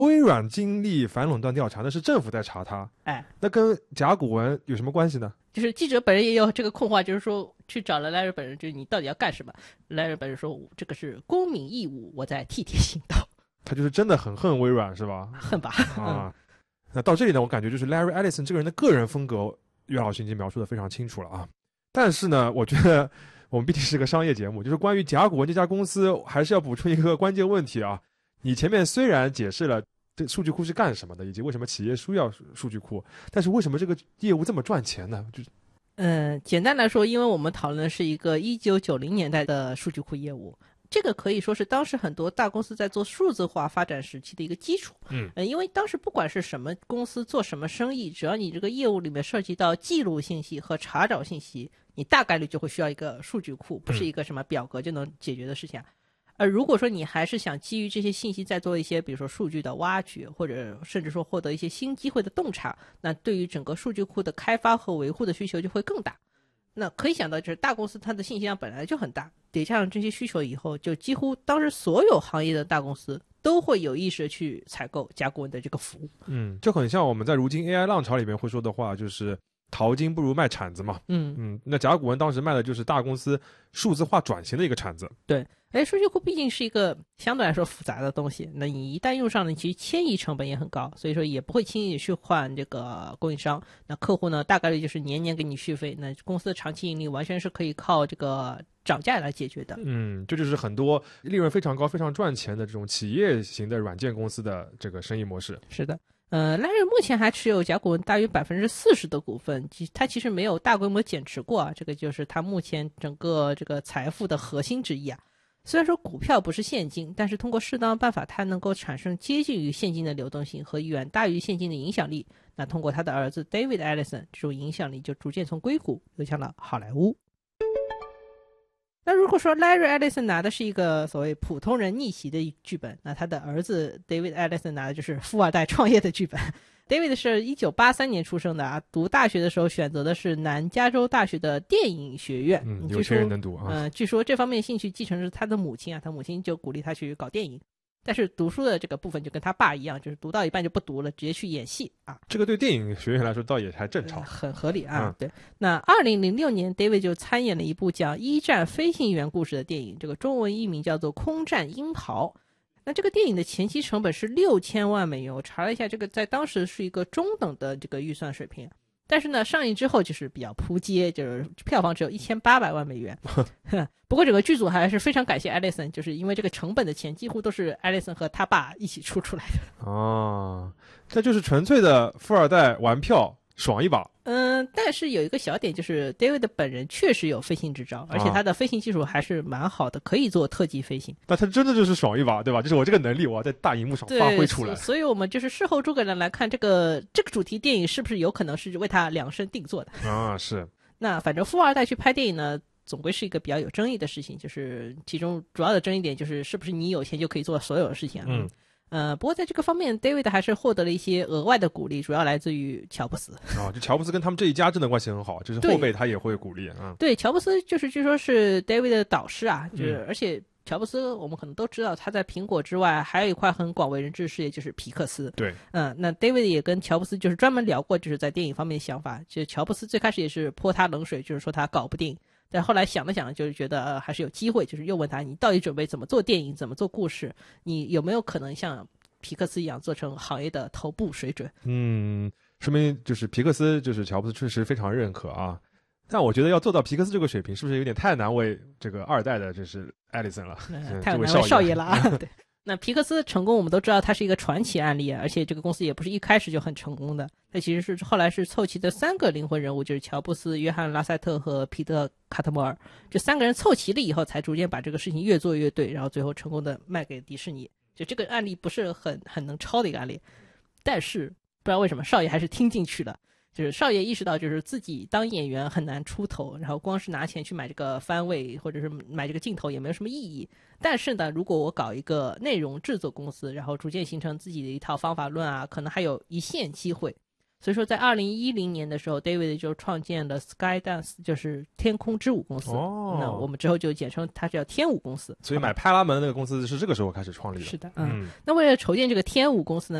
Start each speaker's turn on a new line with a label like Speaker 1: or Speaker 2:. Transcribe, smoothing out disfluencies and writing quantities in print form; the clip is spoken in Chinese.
Speaker 1: 微软经历反垄断调查，那是政府在查他，
Speaker 2: 哎，
Speaker 1: 那跟甲骨文有什么关系呢？
Speaker 2: 就是记者本人也有这个困惑，就是说去找了 Larry 本人，就是你到底要干什么 ？Larry 本人说这个是公民义务，我在替天行道。
Speaker 1: 他就是真的很恨微软是吧？
Speaker 2: 恨吧？
Speaker 1: 啊，那到这里呢，我感觉就是 Larry Ellison 这个人的个人风格，岳老师已经描述的非常清楚了啊。但是呢，我觉得我们毕竟是个商业节目，就是关于甲骨文这家公司，还是要补充一个关键问题啊。你前面虽然解释了这数据库是干什么的，以及为什么企业需要数据库，但是为什么这个业务这么赚钱呢？
Speaker 2: 简单来说，因为我们讨论的是一个1990年代的数据库业务，这个可以说是当时很多大公司在做数字化发展时期的一个基础。因为当时不管是什么公司做什么生意，只要你这个业务里面涉及到记录信息和查找信息，你大概率就会需要一个数据库，不是一个什么表格就能解决的事情。如果说你还是想基于这些信息再做一些比如说数据的挖掘，或者甚至说获得一些新机会的洞察，那对于整个数据库的开发和维护的需求就会更大。那可以想到就是大公司它的信息量本来就很大，叠加上这些需求以后，就几乎当时所有行业的大公司都会有意识去采购甲骨文的这个服务。
Speaker 1: 就很像我们在如今 AI 浪潮里面会说的话，就是淘金不如卖铲子嘛。那甲骨文当时卖的就是大公司数字化转型的一个铲子。
Speaker 2: 对，数据库毕竟是一个相对来说复杂的东西，那你一旦用上了，其实迁移成本也很高，所以说也不会轻易去换这个供应商。那客户呢，大概率就是年年给你续费，那公司的长期盈利完全是可以靠这个涨价来解决的。
Speaker 1: 这就是很多利润非常高、非常赚钱的这种企业型的软件公司的这个生意模式。
Speaker 2: 是的。Larry 目前还持有甲骨文大约40%的股份，他其实没有大规模减持过啊，这个就是他目前整个这个财富的核心之一啊。虽然说股票不是现金，但是通过适当办法，它能够产生接近于现金的流动性和远大于现金的影响力。那通过他的儿子 David Ellison， 这种影响力就逐渐从硅谷流向了好莱坞。那如果说 Larry Ellison 拿的是一个所谓普通人逆袭的剧本，那他的儿子 David Ellison 拿的就是富二代创业的剧本。David 是1983年出生的啊，读大学的时候选择的是南加州大学的电影学院。
Speaker 1: 有钱人能读啊。
Speaker 2: 据说这方面兴趣继承是他的母亲啊，他母亲就鼓励他去搞电影。但是读书的这个部分就跟他爸一样，就是读到一半就不读了，直接去演戏啊。
Speaker 1: 这个对电影学院来说倒也还正常，
Speaker 2: 很合理啊。对，那2006年 David 就参演了一部讲一战飞行员故事的电影，这个中文译名叫做《空战鹰袍》。那这个电影的前期成本是6000万美元，我查了一下，这个在当时是一个中等的这个预算水平。但是呢，上映之后就是比较扑街，就是票房只有1800万美元。不过整个剧组还是非常感谢 Ellison， 就是因为这个成本的钱几乎都是 Ellison 和他爸一起出来的。
Speaker 1: 哦，这就是纯粹的富二代玩票爽一把。
Speaker 2: 但是有一个小点，就是 David 本人确实有飞行执照，而且他的飞行技术还是蛮好的，可以做特技飞行。
Speaker 1: 但他真的就是爽一把，对吧？就是我这个能力，我要在大荧幕上发挥出来。
Speaker 2: 所以我们就是事后诸葛亮来看这个主题电影是不是有可能是为他量身定做的
Speaker 1: 啊？是。
Speaker 2: 那反正富二代去拍电影呢，总归是一个比较有争议的事情，就是其中主要的争议点就是是不是你有钱就可以做所有的事情啊？不过在这个方面 David 还是获得了一些额外的鼓励，主要来自于乔布斯。
Speaker 1: 就乔布斯跟他们这一家真的关系很好，就是后辈他也会鼓励啊。
Speaker 2: 对，乔布斯就是据说是 David 的导师啊，就是而且乔布斯我们可能都知道，他在苹果之外还有一块很广为人知的事业就是皮克斯。
Speaker 1: 对，
Speaker 2: 那 David 也跟乔布斯就是专门聊过，就是在电影方面的想法。就乔布斯最开始也是泼他冷水，就是说他搞不定。但后来想了想，就是觉得还是有机会，就是又问他你到底准备怎么做电影，怎么做故事，你有没有可能像皮克斯一样做成行业的头部水准？
Speaker 1: 说明就是皮克斯就是乔布斯确实非常认可啊。但我觉得要做到皮克斯这个水平，是不是有点太难为这个二代的就是艾利森了？
Speaker 2: 太难为少爷了啊！对。那皮克斯成功我们都知道它是一个传奇案例，而且这个公司也不是一开始就很成功的，它其实是后来是凑齐的3个灵魂人物，就是乔布斯、约翰拉塞特和皮特卡特摩尔，这3个人凑齐了以后才逐渐把这个事情越做越对，然后最后成功的卖给迪士尼。就这个案例不是很能抄的一个案例，但是不知道为什么少爷还是听进去了，就是少爷意识到就是自己当演员很难出头，然后光是拿钱去买这个番位或者是买这个镜头也没有什么意义。但是呢，如果我搞一个内容制作公司，然后逐渐形成自己的一套方法论啊，可能还有一线机会。 所以说在2010年的时候 David 就创建了 Skydance， 就是天空之舞公司。那我们之后就简称它叫天舞公司。
Speaker 1: 所以买派拉蒙的那个公司是这个时候开始创立的。
Speaker 2: 是的，那为了筹建这个天舞公司呢，